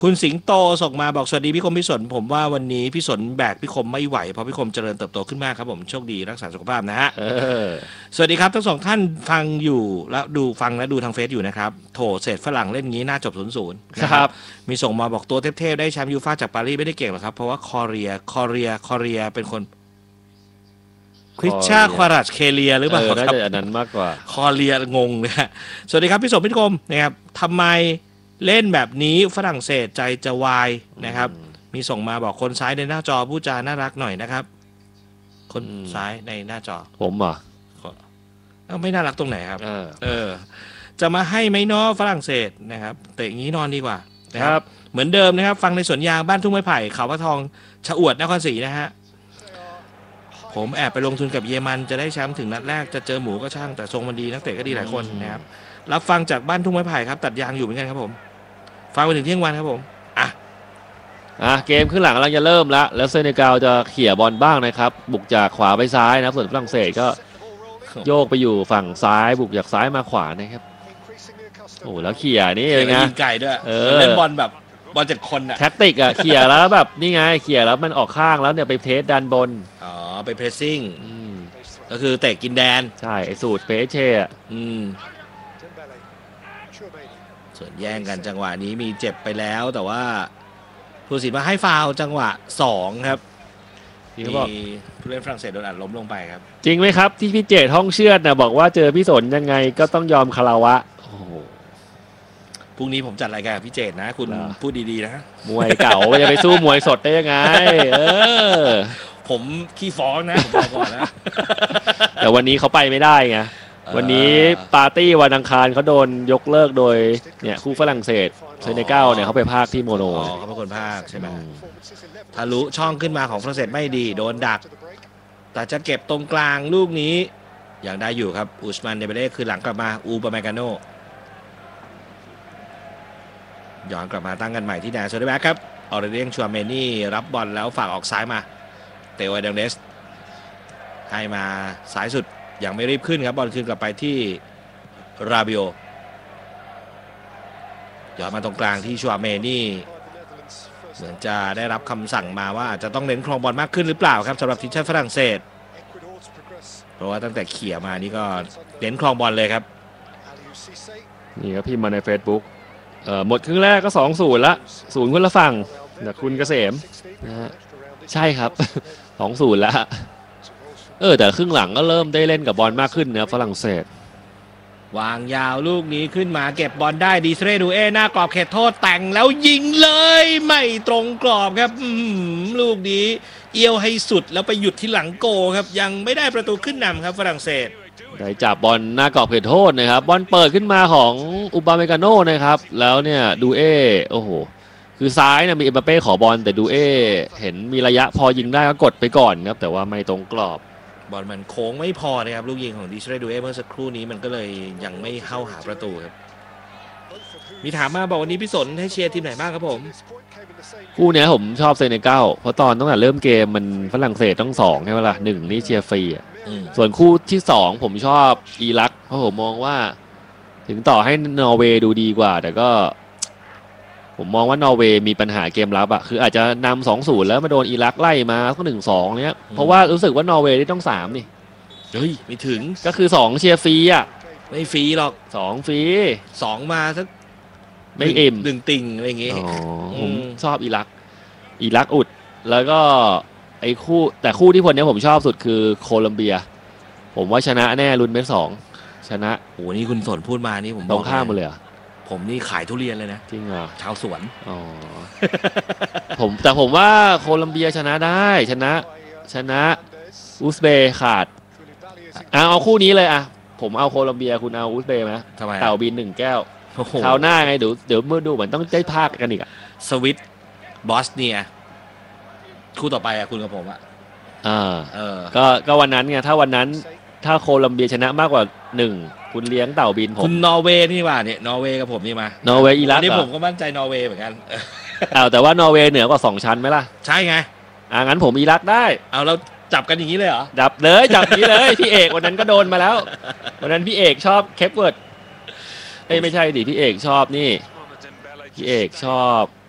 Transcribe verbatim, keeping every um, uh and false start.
คุณสิงโตส่งมาบอกสวัสดีพี่คมพี่สนผมว่าวันนี้พี่สนแบกพี่คมไม่ไหวเพราะพี่คมเจริญเติบโตขึ้นมากครับผมโชคดีรักษาสุขภาพนะฮะสวัสดีครับทั้งสองท่านฟังอยู่แล้วดูฟังและดูทางเฟซอยู่นะครับโถเศษฝรั่งเล่นงี้น่าจบศูนย์ศูนย์นะครับมีส่งมาบอกตัวเทพๆได้แชมป์ยูฟ่าจากปารีสไม่ได้เก่งหรอกครับเพราะว่าคอเรียคอเรียคอเรียเป็นคนคริสชาควารัชเคเลียหรือเปล่าครับน่าจะอันนั้นมากกว่าคอเรียงงเลยสวัสดีครับพี่สมพี่คมนะครับทำไมเล่นแบบนี้ฝรั่งเศสใจจะวายนะครับมีส่งมาบอกคนซ้ายในหน้าจอผู้จาน่ารักหน่อยนะครับคนซ้ายในหน้าจอผมอ่ะไม่น่ารักตรงไหนครับ เออ เออจะมาให้ไหมเนาะฝรั่งเศสนะครับแต่อย่างนี้นอนดีกว่านะครับเหมือนเดิมนะครับฟังในสวนยางบ้านทุ่งไม้ไผ่เขาพระทองชะอวดนครศรีนะฮะผมแอบไปลงทุนกับเยมันจะได้แชมป์ถึงนัดแรกจะเจอหมูก็ช่างแต่ทรงมันดีนักเตะก็ดีหลายคนนะครับรับฟังจากบ้านทุ่งไม้ไผ่ครับตัดยางอยู่เหมือนกันครับผมฟังไปถึงเที่ยงวันครับผมอ่ะอ่ะเกมครึ่งหลังกำลังจะเริ่มแล้วแล้วเซเนกัลจะเขี่ยบอลบ้างนะครับบุกจากขวาไปซ้ายนะส่วนฝรั่งเศสก็โยกไปอยู่ฝั่งซ้ายบุกจากซ้ายมาขวานะครับโอ้แล้วเขี่ยนี่เองนะยิงไก่ด้วยเล่นบอลแบบบอลเจ็ดคนอะแท็กติกอะเขี่ยแล้วแบบนี่ไงเขี่ยแล้วมันออกข้างแล้วเนี่ยไปเพรสดันบนอ๋อไปเพรสซิ่งก็คือเตะกินแดนใช่ไอสูตรเปเช่อะอืมส่วนแย่งกันจังหวะนี้มีเจ็บไปแล้วแต่ว่าผู้ตัดสินมาให้ฟาวล์จังหวะสองครับมีผู้เล่นฝรั่งเศสโดนอัดล้มลงไปครับจริงไหมครับที่พี่เจตห้องเชือดนะบอกว่าเจอพี่สนยังไงก็ต้องยอมคาราวะโอ้โหพรุ่งนี้ผมจัดรายการพี่เจตนะคุณพูดดีๆนะมวยเก่าจะไปสู้มวยสดได้ยังไงเออผมขี้ฟ้องนะผมบอกก่อนนะแต่วันนี้เขาไปไม่ได้ไงวันนี้ปาร์ตี้วันอังคารเขาโดนยกเลิกโดยเนี่ยคู่ฝรั่งเศสเซเนกัลเนี่ยเขาไปพากที่โมโนเขาเป็นคนพากใช่ไหมทะลุช่องขึ้นมาของฝรั่งเศสไม่ดีโดนดักแต่จะเก็บตรงกลางลูกนี้อย่างได้อยู่ครับอุสมานเดเบเล่คือหลังกลับมาอูปาเมกาโนย้อนกลับมาตั้งกันใหม่ที่แดนโซเดแบ็กครับออเรเลียนชัวเมนี่รับบอลแล้วฝากออกซ้ายมาเตโอเดลเนสให้มาสายสุดยังไม่รีบขึ้นครับบอลคืนกลับไปที่ราบิโอย้อนมาตรงกลางที่ชัวเมนี่เหมือนจะได้รับคำสั่งมาว่าจะต้องเน้นครองบอลมากขึ้นหรือเปล่าครับสำหรับทีมชาติฝรั่งเศสเพราะว่าตั้งแต่เขี่ยมานี่ก็เน้นครองบอลเลยครับนี่ครับพิมพ์มาใน Facebook เอ่อหมดครึ่งแรกก็ สองศูนย์ ละศูนย์คนละฝั่งจากคุณเกษมนะฮะใช่ครับ สองศูนย์ แล้วเออแต่ครึ่งหลังก็เริ่มได้เล่นกับบอลมากขึ้นนะฝรั่งเศสวางยาวลูกนี้ขึ้นมาเก็บบอลได้ดีเซเรดูเอหน้ากรอบเขตโทษแต่งแล้วยิงเลยไม่ตรงกรอบครับลูกนี้เอี้ยวให้สุดแล้วไปหยุดที่หลังโกครับยังไม่ได้ประตูขึ้นนำครับฝรั่งเศสได้จับบอลหน้ากรอบเขตโทษนะครับบอลเปิดขึ้นมาของอุปาเมกาโน่นะครับแล้วเนี่ยดูเอโอ้โหคือซ้ายเนี่ยมีเอ็มบัปเป้ขอบอลแต่ดูเอเห็นมีระยะพอยิงได้ก็กดไปก่อนครับแต่ว่าไม่ตรงกรอบบอลมันโค้งไม่พอนะครับลูกยิงของดิเชเรดูเอเมื่อสักครู่นี้มันก็เลยยังไม่เข้าหาประตูครับมีถามมาบอกวันนี้พี่สนให้เชียร์ทีมไหนบ้างครับผมคู่นี้ผมชอบเซเนกัลเพราะตอนตั้งแต่เริ่มเกมมันฝรั่งเศสต้องสองใช่ไหมล่ะหนึ่งนี่เชียร์ฟรีอ่ะส่วนคู่ที่สองผมชอบอิรักเพราะผมมองว่าถึงต่อให้นอร์เวย์ดูดีกว่าแต่ก็ผมมองว่านอร์เวย์มีปัญหาเกมรับอ่ะคืออาจจะนำ สองศูนย์ แล้วมาโดนอิรักไล่มาก็ หนึ่งสอง เนี้ยเพราะว่ารู้สึกว่านอร์เวย์ได้ต้องสามนี่เฮ้ยไม่ถึงก็คือสองเชียร์ฟรีอ่ะไม่ฟรีหรอกสองฟรีสองมาสักไม่เอ็มหนึ่งติ่งอะไรอย่างเงี้ยผมชอบอิรักอิรักอุดแล้วก็ไอ้คู่แต่คู่ที่คนนี้ผมชอบสุดคือโคลอมเบียผมว่าชนะแน่ลุ้นเม็ดสองชนะโอ้นี่คุณสนพูดมานี่ผมตรงข้ามมาเลยผมนี่ขายทุเรียนเลยนะจริงเหรอชาวสวนอ๋อผมแต่ผมว่าโคลอมเบียชนะได้ชนะชนะอุซเบย์ขาดเอาเอาคู่นี้เลยอ่ะผมเอาโคลอมเบียคุณเอาอุซเบย์ไหมทำไมเต่าบินหนึ่งแก้วคราวหน้าไงเดี๋ยวเดี๋ยวเมื่อดูเหมือนต้องได้ภาคกันอีกอ่ะสวิตบอสเนียคู่ต่อไปอ่ะคุณกับผมอ่ะอ่าเออก็ก็วันนั้นไงถ้าวันนั้นถ้าโคลอมเบียชนะมากกว่าหนึ่งคุณเลี้ยงเต่าบินผมคุณนอร์เวย์นี่ว่าเนี่ยนอร์เวย์กับผมนี่มานอร์เวย์อิรักนี่ผมก็มั่นใจนอร์เวย์เหมือนกันเอาแต่ว่านอร์เวย์เหนือกว่าสองชั้นไหมล่ะใช่ไงอ่างั้นผมอิรักได้เอาเราจับกันอย่างนี้เลยเหรอจับเลยจับนี้เลยพี่เอกวันนั้นก็โดนมาแล้ววันนั้นพี่เอกชอบเคปเวิร์ดเอ้ยไม่ใช่ดิพี่เอกชอบนี่พี่เอกชอบ